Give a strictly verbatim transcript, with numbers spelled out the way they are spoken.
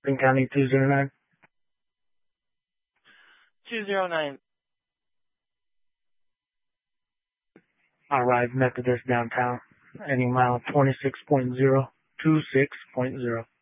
Pink County two zero nine. two zero nine. Arrive Methodist downtown. Ending mile twenty-six point zero two six point zero.